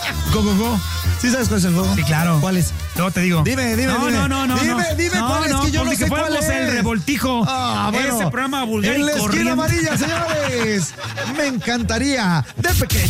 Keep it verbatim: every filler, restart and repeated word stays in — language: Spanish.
¿Go, go, go? ¿Sí sabes cuál es el juego? Sí, claro. ¿Cuál es? Luego te digo. Dime, dime, no, dime. No, no, no. Dime, no. dime no, cuál es, no, que yo no porque sé cuál fuéramos es. el revoltijo. Ah, bueno. Ese programa vulgar En y la esquina corriente. amarilla, señores. Me encantaría. De pequeño.